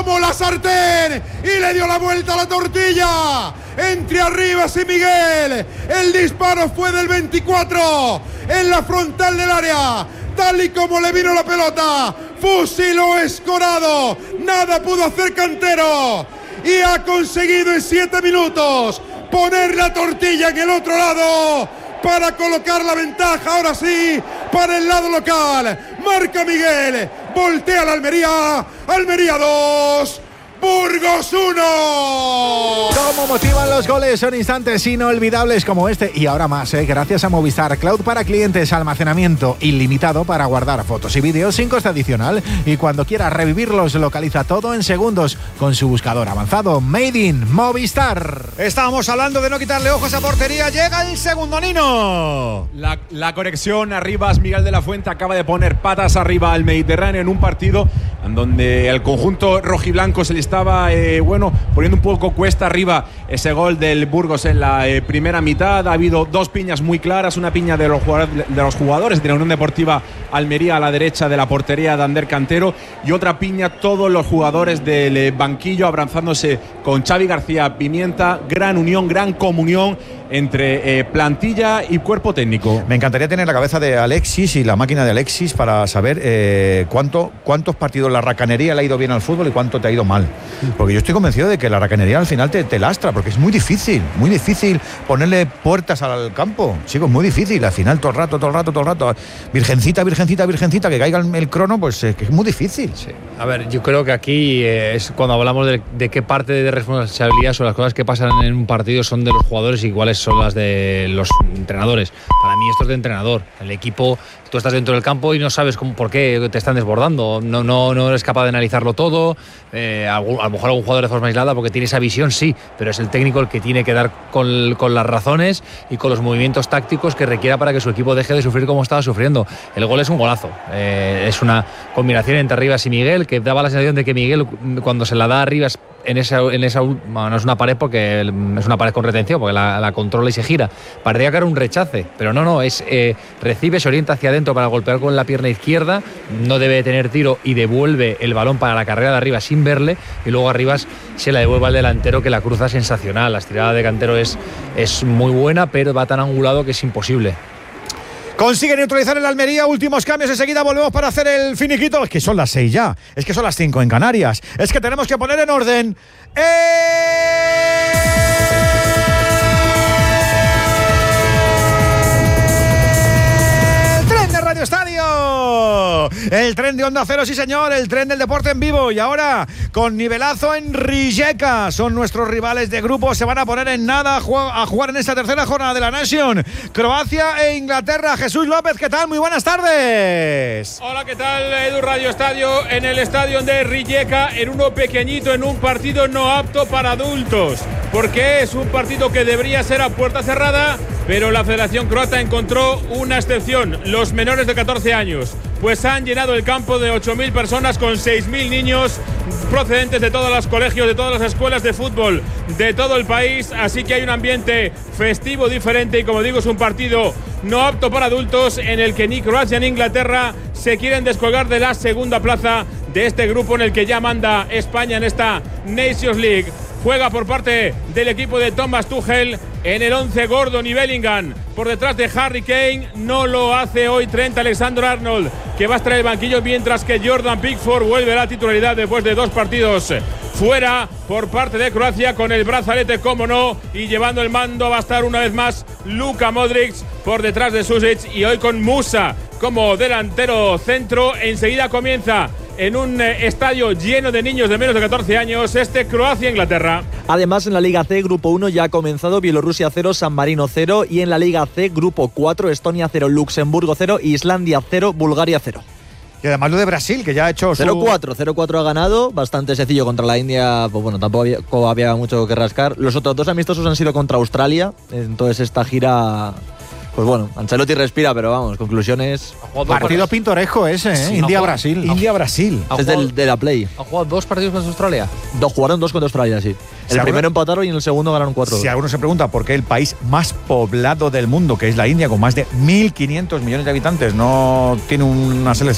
como la sartén y le dio la vuelta a la tortilla. Entre Arribas y Miguel, el disparo fue del 24 en la frontal del área. Tal y como le vino la pelota, fusiló Escorado, nada pudo hacer Cantero y ha conseguido en 7 minutos poner la tortilla en el otro lado para colocar la ventaja, ahora sí, para el lado local. Marca Miguel, voltea la Almería 2, Burgos 1. Cómo motivan los goles, son instantes inolvidables como este y ahora más, gracias a Movistar Cloud para clientes, almacenamiento ilimitado para guardar fotos y vídeos sin coste adicional y cuando quieras revivirlos localiza todo en segundos con su buscador avanzado Made in Movistar. Estábamos hablando de no quitarle ojos a portería, llega el segundo, Nino. La conexión Arribas, Miguel de la Fuente acaba de poner patas arriba al Mediterráneo en un partido en donde el conjunto rojiblanco se le estaba poniendo un poco cuesta arriba ese gol del Burgos en la primera mitad. Ha habido 2 piñas muy claras, una piña de los jugadores de la Unión Deportiva Almería a la derecha de la portería de Ander Cantero y otra piña todos los jugadores del banquillo abrazándose con Xavi García Pimienta. Gran unión, gran comunión entre plantilla y cuerpo técnico. Me encantaría tener la cabeza de Alexis y la máquina de Alexis para saber cuántos partidos la racanería le ha ido bien al fútbol y cuánto te ha ido mal. Porque yo estoy convencido de que la racanería al final te lastra, porque es muy difícil ponerle puertas al campo. Chicos, muy difícil. Al final todo el rato. Virgencita, que caiga el crono, pues que es muy difícil. Sí. A ver, yo creo que aquí es cuando hablamos de qué parte de responsabilidad son las cosas que pasan en un partido son de los jugadores y cuáles son las de los entrenadores. Para mí esto es de entrenador. El equipo, tú estás dentro del campo y no sabes por qué te están desbordando. No eres capaz de analizarlo todo. A lo mejor algún jugador de forma aislada porque tiene esa visión, sí, pero es el técnico el que tiene que dar con las razones y con los movimientos tácticos que requiera para que su equipo deje de sufrir como estaba sufriendo. El gol es un golazo. Es una combinación entre Arribas y Miguel que daba la sensación de que Miguel, cuando se la da a Arribas en esa bueno, no es una pared porque es una pared con retención porque la controla y se gira. Parecía que era un rechace, pero no, es recibe, se orienta hacia adentro para golpear con la pierna izquierda, no debe tener tiro y devuelve el balón para la carrera de Arribas sin verle y luego Arribas se la devuelve al delantero que la cruza sensacional. La estirada de Cantero es muy buena, pero va tan angulado que es imposible. Consigue neutralizar el Almería, últimos cambios, enseguida volvemos para hacer el finiquito. Es que son las 6 ya, es que son las 5 en Canarias, es que tenemos que poner en orden el tren de Radio Estadio, el tren de Onda Cero, sí señor, el tren del deporte en vivo. Y ahora con nivelazo en Rijeka, son nuestros rivales de grupo, se van a poner en nada a jugar en esta tercera jornada de la Nation, Croacia e Inglaterra. Jesús López, ¿qué tal? Muy buenas tardes. Hola, ¿qué tal? Edu Radio Estadio, en el estadio de Rijeka, en uno pequeñito, en un partido no apto para adultos, porque es un partido que debería ser a puerta cerrada, pero la Federación Croata encontró una excepción, los menores de 14 años, pues han llenado el campo de 8.000 personas con 6.000 niños procedentes de todos los colegios, de todas las escuelas de fútbol de todo el país, así que hay un ambiente festivo diferente y como digo es un partido no apto para adultos en el que ni Croacia ni Inglaterra se quieren descolgar de la segunda plaza de este grupo en el que ya manda España en esta Nations League. Juega por parte del equipo de Thomas Tuchel en el 11 Gordon y Bellingham. Por detrás de Harry Kane, no lo hace hoy Trent Alexander-Arnold, que va a estar en el banquillo, mientras que Jordan Pickford vuelve a la titularidad después de 2 partidos fuera por parte de Croacia, con el brazalete, como no, y llevando el mando va a estar una vez más Luka Modric por detrás de Susic, y hoy con Musa como delantero centro. Enseguida comienza en un estadio lleno de niños de menos de 14 años Croacia-Inglaterra. Además, en la Liga C, Grupo 1 ya ha comenzado, Bielorrusia 0, San Marino 0, y en la Liga C, Grupo 4, Estonia 0, Luxemburgo 0, Islandia 0, Bulgaria 0. Y además lo de Brasil, que ya ha hecho 0-4 ha ganado, bastante sencillo contra la India, pues bueno, tampoco había mucho que rascar. Los otros 2 amistosos han sido contra Australia, entonces esta gira... Pues bueno, Ancelotti respira, pero vamos, conclusiones... Partido pintoresco ese, sí, India-Brasil. India-Brasil. Es de la Play. ¿Ha jugado 2 partidos contra Australia? Jugaron 2 contra Australia, sí. El primero empataron y en el segundo ganaron 4. Si alguno se pregunta por qué el país más poblado del mundo, que es la India, con más de 1.500 millones de habitantes, no tiene una selección